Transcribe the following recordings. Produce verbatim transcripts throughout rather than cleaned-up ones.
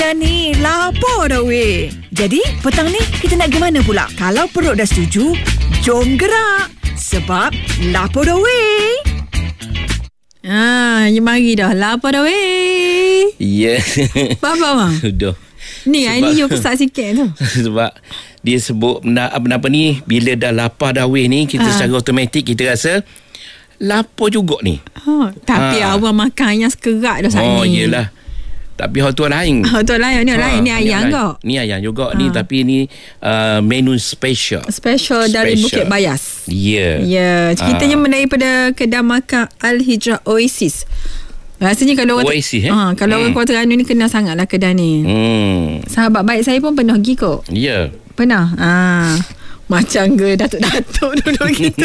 Kita ni lapar dah weh. Jadi petang ni kita nak pergi mana pula? Kalau perut dah setuju, jom gerak. Sebab lapar dah weh. Ah, you mari dah. Lapar dah weh. Ya. Yeah. Apa bang? Sudah. Ni hari ni you kesak sikit tu. Sebab dia sebut benda apa ni, bila dah lapar dah weh ni, kita ha. secara automatik kita rasa lapar juga ni. Oh, tapi ha. awak makan yang sekerat dah saat oh, ni. Oh iyalah. Tapi hal tu lain. Hal tu lain. Ni ha, lain. Ni ayam ke? Ni ayam juga. Ha. Ni tapi ni uh, menu special. Special dari Bukit Bayas. Ya. Yeah. Ya. Yeah. Ceritanya ha. daripada kedai makan Al-Hijrah Oasis. Rasanya kalau orang Oasis, eh? ha, kalau hmm. orang Kuala Terengganu ni kenal sangatlah kedai ni. Hmm. Sahabat baik saya pun pernah pergi kok. Ya. Yeah. Pernah. Ha. Macam ke datuk-datuk duduk gitu.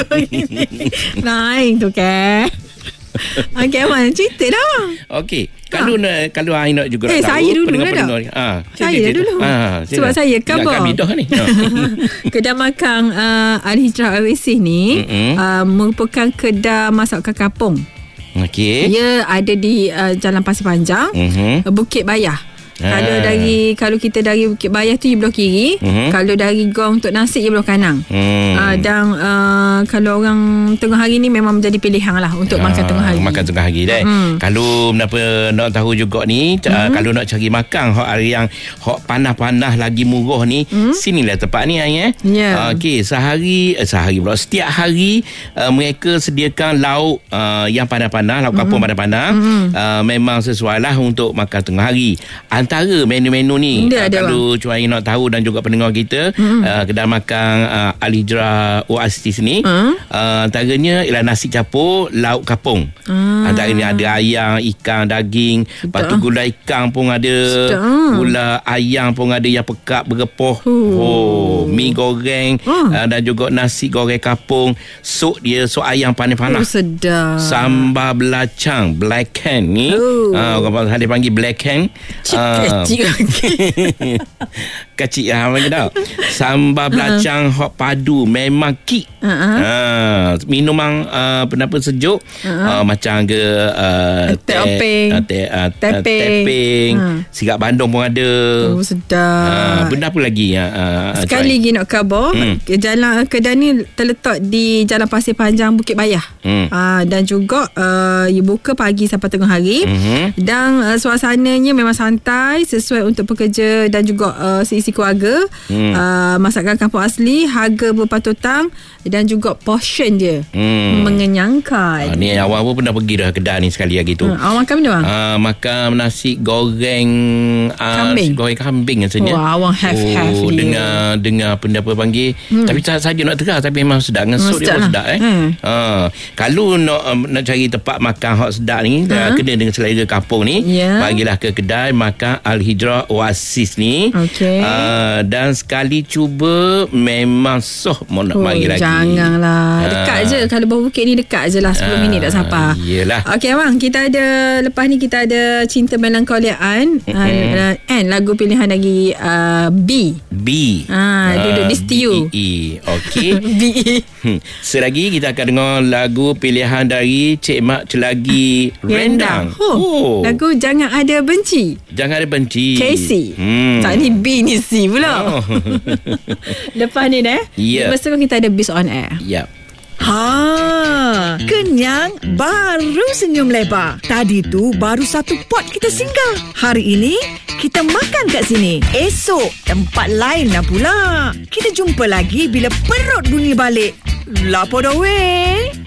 Naik tu ke. Okey, Abang, cerita dah bang. Okey, kalau ha. nak kalau I nak juga eh, nak tahu. saya dulu dah dah. Ha, saya dah dulu. Ha, sebab saya khabar. Kami dah ni. Kedai makan uh, Al-Hijrah Oasis ni mm-hmm. uh, merupakan kedai masakan kampung. Okey. Ia ada di uh, Jalan Pasir Panjang, mm-hmm. Bukit Bayah. Ha. Kalau dari kalau kita dari Bukit Bayah tu, you belah kiri. Mm-hmm. Kalau dari Gong Tok Nasik, you belah kanan. Mm. Uh, dan uh, kalau orang tengah hari ni memang menjadi pilihan lah untuk ha, makan tengah hari. Makan tengah hari dah. Mm. Kalau kenapa nak tahu juga ni, mm-hmm. uh, kalau nak cari makan hak hari yang hak panas-panas lagi murah ni, mm. sinilah tempat ni eh. Yeah. Uh, Okey, sehari uh, sehari pula setiap hari uh, mereka sediakan lauk uh, yang panas-panas, lauk kampung mm-hmm. panas-panas. Mm-hmm. Uh, memang sesuai lah untuk makan tengah hari. Antara menu-menu ni uh, kalau cuai nak tahu dan juga pendengar kita, mm-hmm. uh, kedai makan uh, Al-Hijrah Oasis ni, mm-hmm. uh, antaranya ialah nasi campur lauk kapung. Mm. Antaranya ada ayam, ikan, daging, lepas tu gulai ikan pun ada, sedap. Gula ayam pun ada yang pekat bergepoh. Uh. Oh, mi goreng uh. Uh, dan juga nasi goreng kapung. Sup dia sup ayam panas-panas. Oh, sedap. Sambal belacang black hand ni, uh. Uh, orang dia panggil black hand. Kecil lagi. Kecil lah macam tau. Sambal belacang uh-huh. hot padu memang kick. Uh-huh. Uh, minuman uh, penapa sejuk, uh-huh. uh, macam ke uh, teh uh, teh uh, teping, uh. sirap bandung pun ada. Oh, sedap. Uh, benda apa lagi? Uh, Sekali lagi nak khabar, hmm. jalan kedai ni terletak di Jalan Pasir Panjang, Bukit Bayah. Hmm. Uh, dan juga uh, you buka pagi sampai tengah hari. Hmm. Dan uh, suasananya memang santai, sesuai untuk pekerja dan juga uh, seisi keluarga. Hmm. Uh, masakan kampung asli, harga berpatutan dan juga portion dia hmm. mengenyangkan. Uh, ni awal pun pernah pergi dah kedai ni sekali lagi tu. Uh, awak makan benda bang? Uh, makan nasi goreng uh, kambing. Goreng kambing rasanya. Oh, awak have oh, have dengar dengar benda apa panggil. Hmm. Tapi tak saja nak terang, tapi memang sedap. Dengan sup dia pun sedap eh. Hmm. Uh, kalau nak um, nak cari tempat makan hot sedap ni, uh. kena dengan selera kampung ni, yeah. Bagilah ke kedai makan Al-Hijrah Oasis ni. Okay. Uh, dan sekali cuba memang soh mau nak oh, mari lagi. Janganlah. Dekat uh. je. Kalau bawah bukit ni dekat je lah, sepuluh minit tak sampai. Yelah. Okey abang, kita ada lepas ni kita ada Cinta Melankoliaan. Mm-hmm. Uh, and lagu pilihan lagi uh, B. B. Ah, uh, duduk di setiu. B E. Okey. B E. Hmm. Selagi kita akan dengar lagu pilihan dari Cik Mak Celagi Rendang. Oh. oh. Lagu Jangan Ada Benci. Jangan Ada Benci. Casey. Hmm. Tak ni B ni C pula. Oh. Lepas ni dah. Ya. Lepas tu kita ada Bis on Air. Ya. Yep. Ha, kenyang baru senyum lebar. Tadi tu baru satu pot kita singgah. Hari ini kita makan kat sini. Esok tempat lain lah pula. Kita jumpa lagi bila perut bunyi balik. Lapar dah weh.